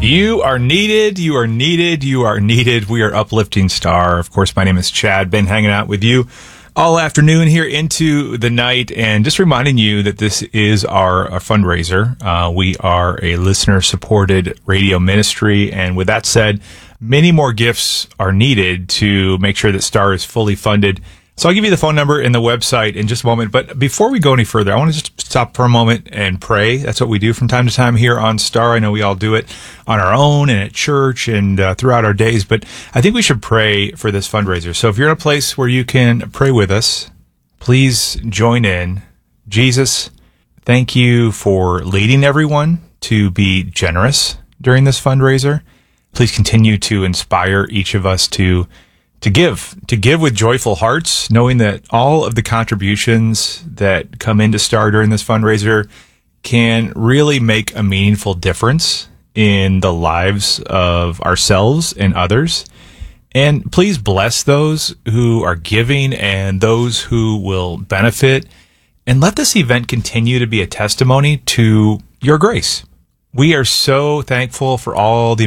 You are needed. You are needed. You are needed. We are Uplifting Star. Of course, my name is Chad. Been hanging out with you all afternoon here into the night, and just reminding you that this is our fundraiser. We are a listener-supported radio ministry, and with that said, many more gifts are needed to make sure that Star is fully funded. So I'll give you the phone number and the website in just a moment. But before we go any further, I want to just stop for a moment and pray. That's what we do from time to time here on Star. I know we all do it on our own and at church and throughout our days. But I think we should pray for this fundraiser. So if you're in a place where you can pray with us, please join in. Jesus, thank you for leading everyone to be generous during this fundraiser. Please continue to inspire each of us to give with joyful hearts, knowing that all of the contributions that come into Star during this fundraiser can really make a meaningful difference in the lives of ourselves and others. And please bless those who are giving and those who will benefit. And let this event continue to be a testimony to your grace. We are so thankful for all the